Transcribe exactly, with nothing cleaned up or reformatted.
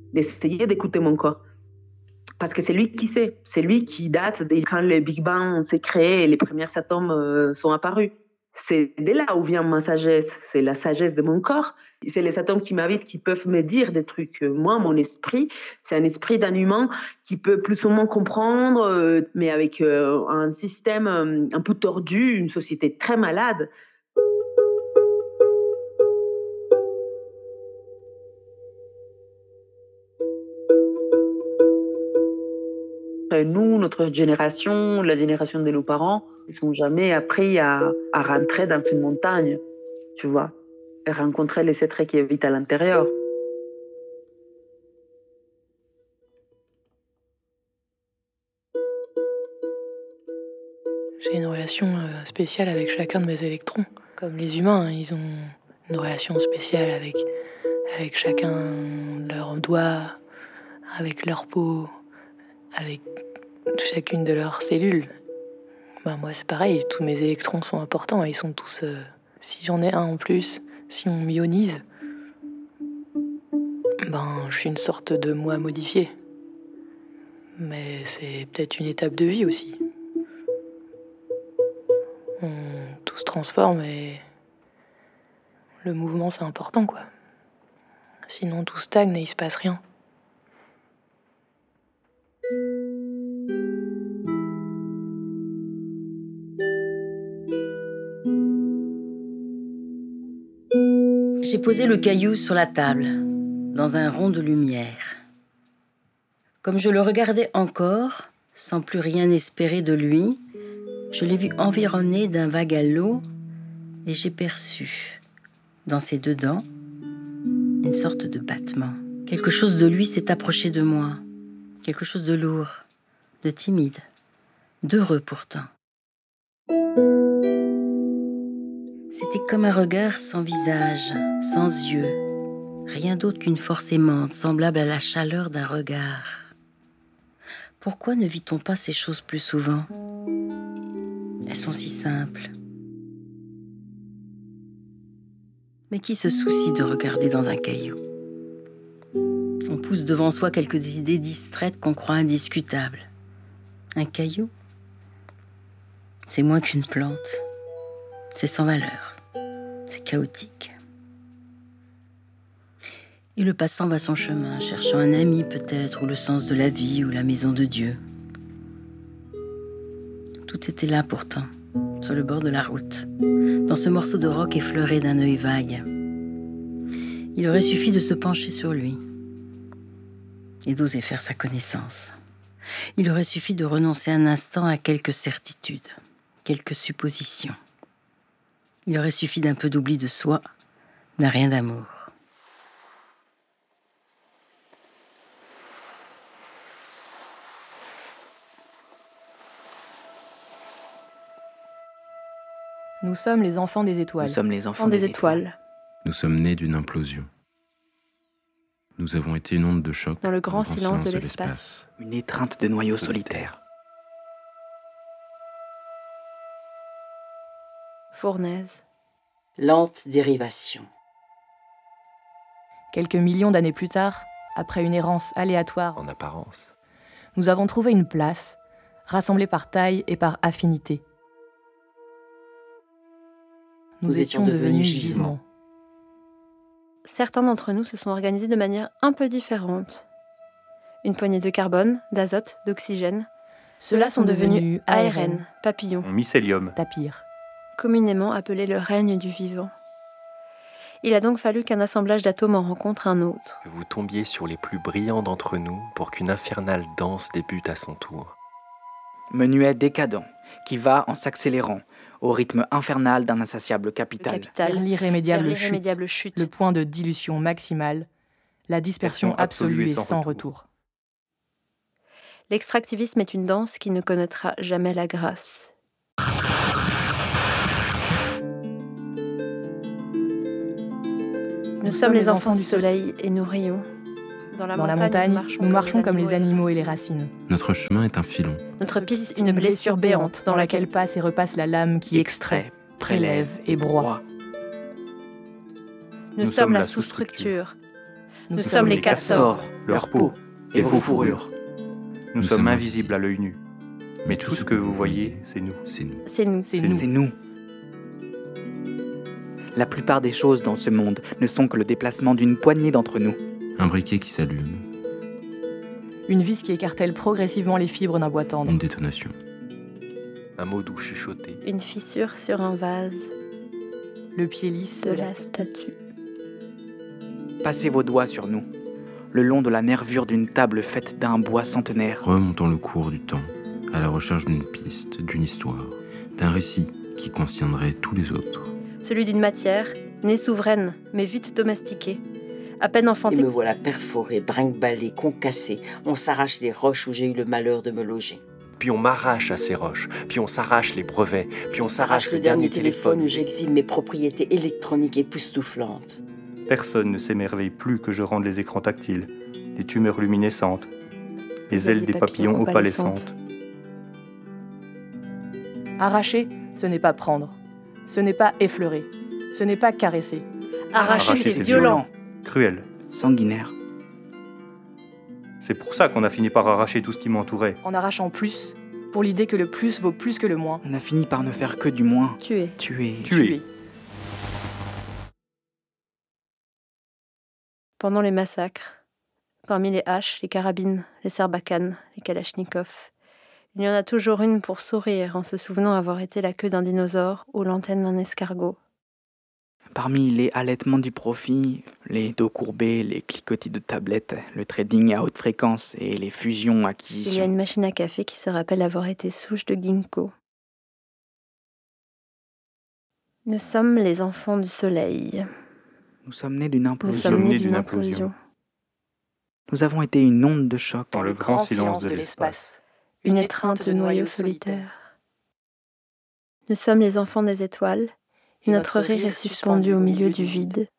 d'essayer d'écouter mon corps. Parce que c'est lui qui sait, c'est lui qui date de quand le Big Bang s'est créé et les premiers atomes euh, sont apparus. C'est de là où vient ma sagesse, c'est la sagesse de mon corps. C'est les atomes qui m'habitent qui peuvent me dire des trucs. Moi, mon esprit, c'est un esprit d'un humain qui peut plus ou moins comprendre, euh, mais avec euh, un système euh, un peu tordu, une société très malade. Nous, notre génération, la génération de nos parents, ils n'ont jamais appris à, à rentrer dans une montagne, tu vois, et rencontrer les êtres qui habitent à l'intérieur. J'ai une relation spéciale avec chacun de mes électrons. Comme les humains, ils ont une relation spéciale avec, avec chacun de leurs doigts, avec leur peau, avec chacune de leurs cellules. Ben moi, c'est pareil, tous mes électrons sont importants. Ils sont tous... Euh, si j'en ai un en plus, si on m'ionise, ben, je suis une sorte de moi modifié. Mais c'est peut-être une étape de vie aussi. On, tout se transforme et le mouvement, c'est important, quoi. Sinon, tout stagne et il se passe rien. J'ai posé le caillou sur la table, dans un rond de lumière. Comme je le regardais encore, sans plus rien espérer de lui, je l'ai vu environné d'un vague halo et j'ai perçu, dans ses deux dents, une sorte de battement. Quelque chose de lui s'est approché de moi, quelque chose de lourd, de timide, d'heureux pourtant. C'était comme un regard sans visage, sans yeux, rien d'autre qu'une force aimante, semblable à la chaleur d'un regard. Pourquoi ne vit-on pas ces choses plus souvent ? Elles sont si simples. Mais qui se soucie de regarder dans un caillou ? On pousse devant soi quelques idées distraites qu'on croit indiscutables. Un caillou ? C'est moins qu'une plante. C'est sans valeur. C'est chaotique. Et le passant va son chemin, cherchant un ami peut-être, ou le sens de la vie, ou la maison de Dieu. Tout était là pourtant, sur le bord de la route, dans ce morceau de roc effleuré d'un œil vague. Il aurait suffi de se pencher sur lui et d'oser faire sa connaissance. Il aurait suffi de renoncer un instant à quelques certitudes, quelques suppositions. Il aurait suffi d'un peu d'oubli de soi, d'un rien d'amour. Nous sommes les enfants des étoiles. Nous sommes les enfants des, des étoiles. étoiles. Nous sommes nés d'une implosion. Nous avons été une onde de choc dans le grand, dans le silence, grand silence de de l'espace. l'espace. Une étreinte de noyaux solitaires. Fournaise. Lente dérivation. Quelques millions d'années plus tard, après une errance aléatoire en apparence, nous avons trouvé une place, rassemblée par taille et par affinité. Nous, nous étions devenus gisements. Certains d'entre nous se sont organisés de manière un peu différente. Une poignée de carbone, d'azote, d'oxygène. Ceux-là sont devenus A R N, papillons, mycélium, tapir, communément appelé le règne du vivant. Il a donc fallu qu'un assemblage d'atomes en rencontre un autre. Que vous tombiez sur les plus brillants d'entre nous pour qu'une infernale danse débute à son tour. Menuet décadent, qui va en s'accélérant, au rythme infernal d'un insatiable capital. Le capital, vers l'irrémédiable, vers l'irrémédiable chute, chute, le point de dilution maximale, la dispersion absolue et sans, sans retour. retour. L'extractivisme est une danse qui ne connaîtra jamais la grâce. Nous, nous sommes les enfants du soleil et nous rions. Dans la Dans montagne, la montagne, nous marchons, nous marchons comme les animaux et les racines. Notre chemin est un filon. Notre piste, une blessure béante dans laquelle passe et repasse la lame qui extrait, prélève et broie. Nous, nous sommes la sous-structure. Nous sommes les castors, leur peau et vos fourrures. Nous sommes invisibles à l'œil nu. Mais tout ce que vous voyez, c'est nous. C'est nous. C'est nous. C'est nous. C'est nous. La plupart des choses dans ce monde ne sont que le déplacement d'une poignée d'entre nous. Un briquet qui s'allume, Une vis qui écartèle progressivement les fibres d'un bois tendre. une détonation. Un mot doux chuchoté. Une fissure sur un vase Le pied lisse de la statue. Passez vos doigts sur nous, le long de la nervure d'une table faite d'un bois centenaire. Remontant le cours du temps, à la recherche d'une piste, d'une histoire, d'un récit qui contiendrait tous les autres. Celui d'une matière, née souveraine, mais vite domestiquée. À peine Et enfantée, me voilà perforé, brinque-ballé, concassé. On s'arrache les roches où j'ai eu le malheur de me loger. Puis on m'arrache à ces roches, puis on s'arrache les brevets, puis on s'arrache S'arrache le dernier téléphone. où j'exhibe mes propriétés électroniques époustouflantes. Personne ne s'émerveille plus que je rende les écrans tactiles, les tumeurs luminescentes, les ailes des papillons opalescentes. Arracher, ce n'est pas prendre. Ce n'est pas effleurer. Ce n'est pas caresser. arracher, Arracher, c'est c'est violent. Cruel. Sanguinaire. C'est pour ça qu'on a fini par arracher tout ce qui m'entourait. En arrachant plus, pour l'idée que le plus vaut plus que le moins. On a fini par ne faire que du moins. Tuer. Tuer. Tuer. Pendant les massacres, parmi les haches, les carabines, les sarbacanes, les kalachnikovs, il y en a toujours une pour sourire en se souvenant avoir été la queue d'un dinosaure ou l'antenne d'un escargot. Parmi les allaitements du profit, les dos courbés, les cliquetis de tablettes, le trading à haute fréquence et les Il y a fusions-acquisitions. une machine à café qui se rappelle avoir été souche de ginkgo. Nous sommes les enfants du soleil. Nous sommes nés d'une Nous implosion. sommes nés nés d'une d'une implosion. implosion. Nous avons été une onde de choc. Dans le grand silence de l'espace. Une étreinte de noyaux solitaires. Nous sommes les enfants des étoiles, et notre rire est suspendu au milieu du vide.